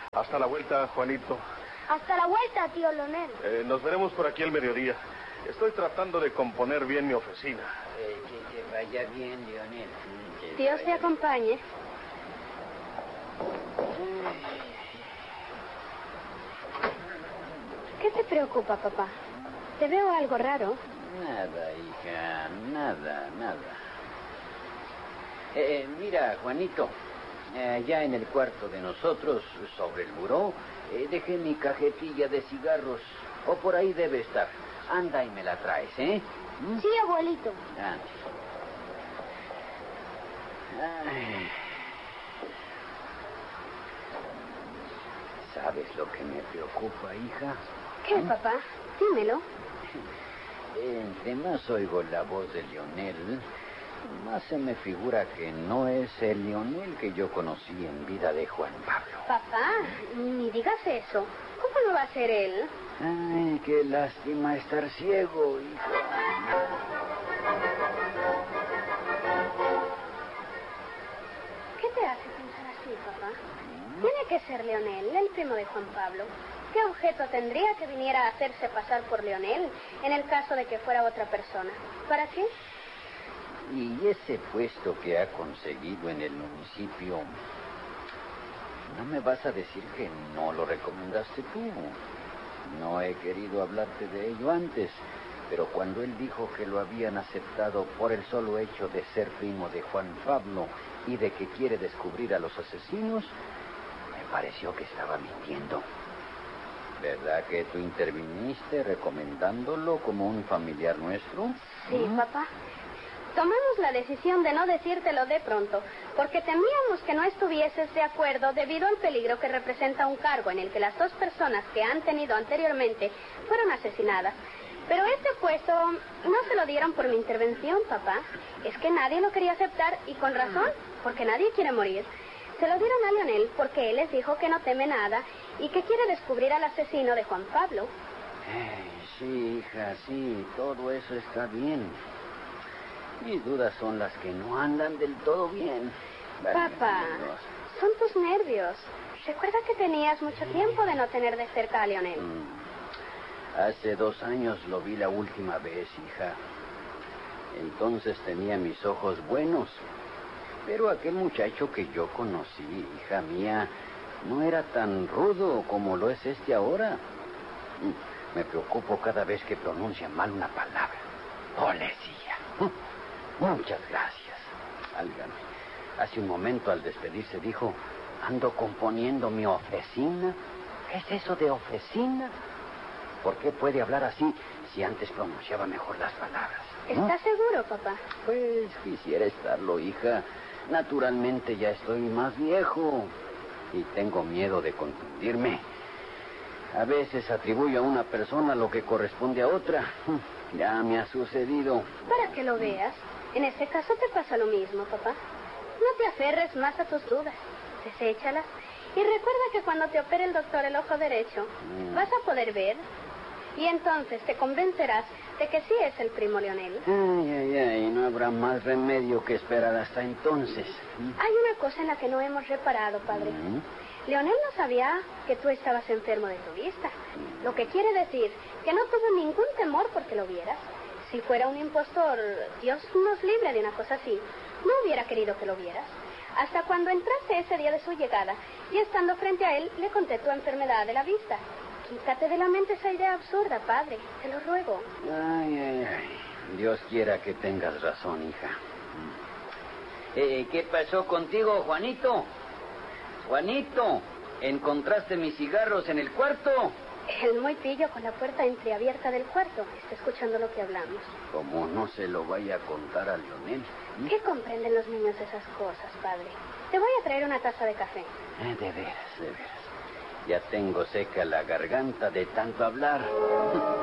Hasta la vuelta, Juanito. Hasta la vuelta, tío Leonel. Nos veremos por aquí al mediodía. Estoy tratando de componer bien mi oficina. Que vaya bien, Leonel. Dios te acompañe. ¿Qué te preocupa, papá? Te veo algo raro. Nada, hija, nada. Mira, Juanito, allá en el cuarto de nosotros, sobre el buró, dejé mi cajetilla de cigarros. O por ahí debe estar. Anda y me la traes, ¿eh? Sí, abuelito. Ay. ¿Sabes lo que me preocupa, hija? ¿Qué, papá? Dímelo. Entre más oigo la voz de Leonel, más se me figura que no es el Leonel que yo conocí en vida de Juan Pablo. Papá, ni digas eso. ¿Cómo no va a ser él? Ay, qué lástima estar ciego, hijo. ¿Qué te hace pensar así, papá? Tiene que ser Leonel, el primo de Juan Pablo. ¿Qué objeto tendría que viniera a hacerse pasar por Leonel en el caso de que fuera otra persona? ¿Para qué? Y ese puesto que ha conseguido en el municipio, ¿no me vas a decir que no lo recomendaste tú? No he querido hablarte de ello antes, pero cuando él dijo que lo habían aceptado por el solo hecho de ser primo de Juan Pablo y de que quiere descubrir a los asesinos, me pareció que estaba mintiendo. ¿Verdad que tú interviniste recomendándolo como un familiar nuestro? Sí, papá. Tomamos la decisión de no decírtelo de pronto, porque temíamos que no estuvieses de acuerdo debido al peligro que representa un cargo en el que las dos personas que han tenido anteriormente fueron asesinadas. Pero este puesto no se lo dieron por mi intervención, papá. Es que nadie lo quería aceptar, y con razón, porque nadie quiere morir. Se lo dieron a Leonel porque él les dijo que no teme nada y que quiere descubrir al asesino de Juan Pablo. Sí, hija, sí, todo eso está bien. Mis dudas son las que no andan del todo bien. Papá, son tus nervios. Recuerda que tenías mucho tiempo de no tener de cerca a Leonel. Hace 2 años lo vi la última vez, hija. Entonces tenía mis ojos buenos. Pero aquel muchacho que yo conocí, hija mía, no era tan rudo como lo es este ahora. Me preocupo cada vez que pronuncia mal una palabra. Policía. Muchas gracias. Válgame. Hace un momento al despedirse dijo, ando componiendo mi oficina. ¿Qué es eso de oficina? ¿Por qué puede hablar así si antes pronunciaba mejor las palabras? ¿Estás seguro, papá? Pues quisiera estarlo, hija. Naturalmente ya estoy más viejo y tengo miedo de confundirme. A veces atribuyo a una persona lo que corresponde a otra. Ya me ha sucedido. Para que lo veas. En este caso te pasa lo mismo, papá. No te aferres más a tus dudas. Deséchalas. Y recuerda que cuando te opere el doctor el ojo derecho, vas a poder ver. Y entonces te convencerás de que sí es el primo Leonel. Ay, no habrá más remedio que esperar hasta entonces. Hay una cosa en la que no hemos reparado, padre. Leonel no sabía que tú estabas enfermo de tu vista. Lo que quiere decir que no tuvo ningún temor porque lo vieras. Si fuera un impostor, Dios nos libre de una cosa así, no hubiera querido que lo vieras. Hasta cuando entraste ese día de su llegada y estando frente a él, le conté tu enfermedad de la vista. Quítate de la mente esa idea absurda, padre. Te lo ruego. Ay. Dios quiera que tengas razón, hija. ¿Qué pasó contigo, Juanito? Juanito, ¿encontraste mis cigarros en el cuarto? El muy pillo con la puerta entreabierta del cuarto. Está escuchando lo que hablamos. Como no se lo vaya a contar a Leonel. ¿Qué comprenden los niños esas cosas, padre? Te voy a traer una taza de café. De veras. Ya tengo seca la garganta de tanto hablar.